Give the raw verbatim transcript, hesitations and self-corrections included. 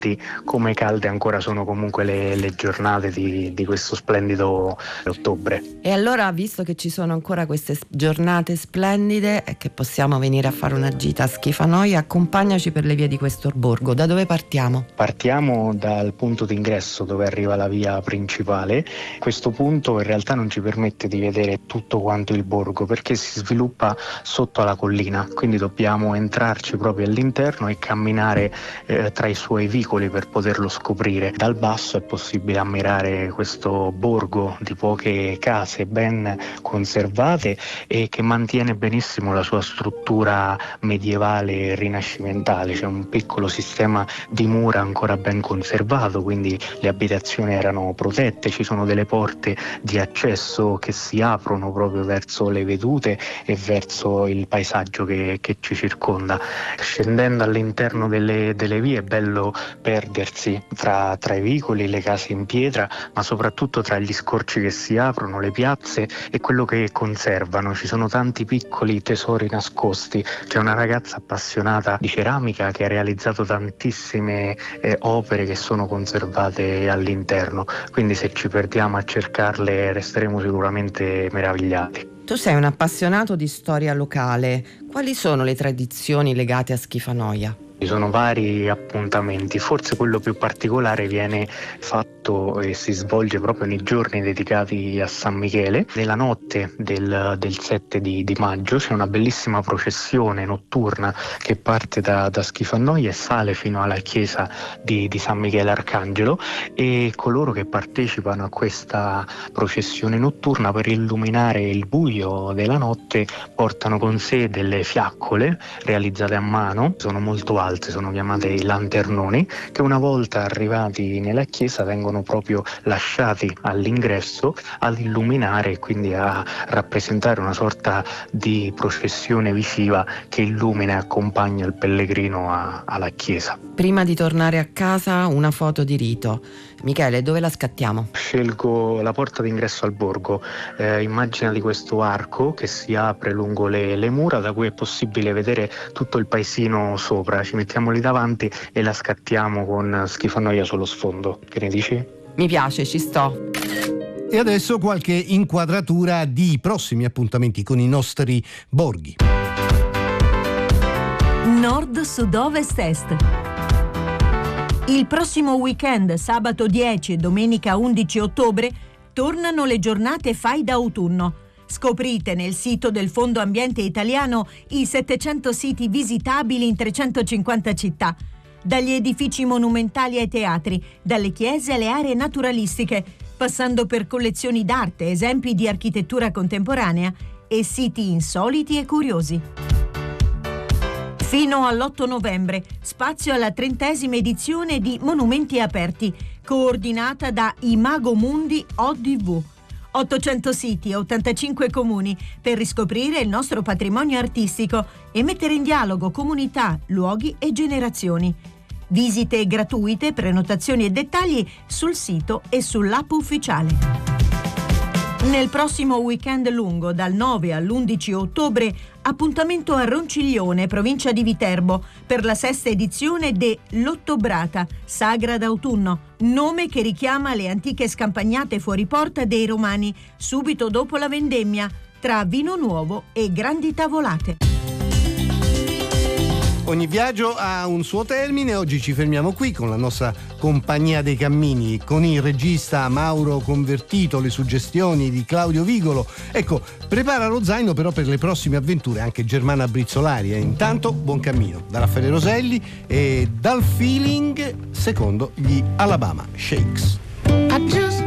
come calde ancora sono comunque le, le giornate di, di questo splendido ottobre. E allora, visto che ci sono ancora queste giornate splendide e che possiamo venire a fare una gita a Schifanoia, accompagnaci per le vie di questo borgo. Da dove partiamo? Partiamo dal punto d'ingresso dove arriva la via principale. Questo punto in realtà non ci permette di vedere tutto quanto il borgo perché si sviluppa sotto alla collina, quindi dobbiamo entrarci proprio all'interno e camminare eh, tra i suoi vicoli per poterlo scoprire. Dal basso è possibile ammirare questo borgo di poche case ben conservate e che mantiene benissimo la sua struttura medievale e rinascimentale. C'è un piccolo sistema di mura ancora ben conservato, quindi le abitazioni erano protette, ci sono delle porte di accesso che si aprono proprio verso le vedute e verso il paesaggio che, che ci circonda. Scendendo all'interno delle, delle vie è bello perdersi tra, tra i vicoli, le case in pietra, ma soprattutto tra gli scorci che si aprono, le piazze e quello che conservano. Ci sono tanti piccoli tesori nascosti. C'è una ragazza appassionata di ceramica che ha realizzato tantissime eh, opere che sono conservate all'interno, quindi se ci perdiamo a cercarle resteremo sicuramente meravigliati. Tu sei un appassionato di storia locale. Quali sono le tradizioni legate a Schifanoia? Ci sono vari appuntamenti, forse quello più particolare viene fatto e si svolge proprio nei giorni dedicati a San Michele. Nella notte del, del sette di, di maggio c'è una bellissima processione notturna che parte da, da Schifanoia e sale fino alla chiesa di, di San Michele Arcangelo, e coloro che partecipano a questa processione notturna, per illuminare il buio della notte, portano con sé delle fiaccole realizzate a mano, sono molto alte, sono chiamate i lanternoni, che una volta arrivati nella chiesa vengono proprio lasciati all'ingresso ad illuminare e quindi a rappresentare una sorta di processione visiva che illumina e accompagna il pellegrino a, alla chiesa. Prima di tornare a casa, una foto di rito. Michele, dove la scattiamo? Scelgo la porta d'ingresso al borgo. Eh, immagina di questo arco che si apre lungo le, le mura, da cui è possibile vedere tutto il paesino sopra. Ci mettiamo lì davanti e la scattiamo con Schifanoia sullo sfondo. Che ne dici? Mi piace, ci sto. E adesso qualche inquadratura di prossimi appuntamenti con i nostri borghi. Nord, Sud, Ovest, Est. Il prossimo weekend, sabato dieci e domenica undici ottobre, tornano le giornate Fai d'autunno. Scoprite nel sito del Fondo Ambiente Italiano i settecento siti visitabili in trecentocinquanta città, dagli edifici monumentali ai teatri, dalle chiese alle aree naturalistiche, passando per collezioni d'arte, esempi di architettura contemporanea e siti insoliti e curiosi. Fino all'otto novembre, spazio alla trentesima edizione di Monumenti Aperti, coordinata da Imago Mundi O D V. ottocento siti e ottantacinque comuni per riscoprire il nostro patrimonio artistico e mettere in dialogo comunità, luoghi e generazioni. Visite gratuite, prenotazioni e dettagli sul sito e sull'app ufficiale. Nel prossimo weekend lungo, dal nove all'undici ottobre, appuntamento a Ronciglione, provincia di Viterbo, per la sesta edizione de L'Ottobrata, Sagra d'autunno, nome che richiama le antiche scampagnate fuori porta dei Romani, subito dopo la vendemmia, tra vino nuovo e grandi tavolate. Ogni viaggio ha un suo termine. Oggi ci fermiamo qui con la nostra compagnia dei cammini, con il regista Mauro Convertito, le suggestioni di Claudio Vigolo. Ecco, prepara lo zaino però per le prossime avventure anche Germana Brizzolari. E intanto buon cammino da Raffaele Roselli e dal feeling secondo gli Alabama Shakes. I just